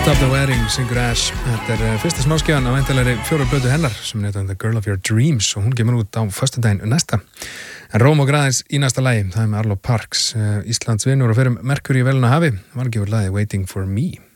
Stop the Wedding, syngur Ash. Þetta fyrsta smáskíðan á væntanlegri 4 plötu hennar sem heitir The Girl of Your Dreams og hún kemur út á föstudaginn næsta. En Róm og Graðins í næsta lagi, það með Arlo Parks, Íslands vinur og fyrir Mercury veluna hafi, var gefur lagið Waiting for Me.